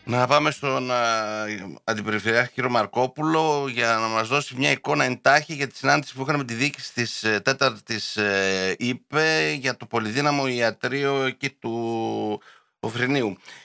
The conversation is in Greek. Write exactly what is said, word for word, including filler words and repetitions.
Να πάμε στον α, Αντιπεριφερειάρχη κύριο Μαρκόπουλο για να μας δώσει μια εικόνα εντάχει για τη συνάντηση που είχαμε με τη διοίκηση της ε, τέταρτης ε, ΥΠΕ για το πολυδύναμο ιατρείο εκεί του Οφρινίου.